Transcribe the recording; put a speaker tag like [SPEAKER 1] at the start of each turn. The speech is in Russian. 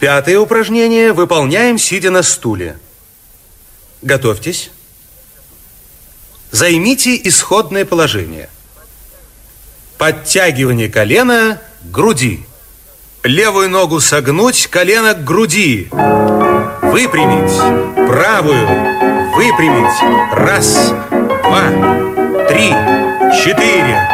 [SPEAKER 1] 5-е упражнение выполняем, сидя на стуле. Готовьтесь. Займите исходное положение. Подтягивание колена к груди. Левую ногу согнуть, колено к груди. Выпрямить. Правую. Выпрямить. 1, 2, 3, 4,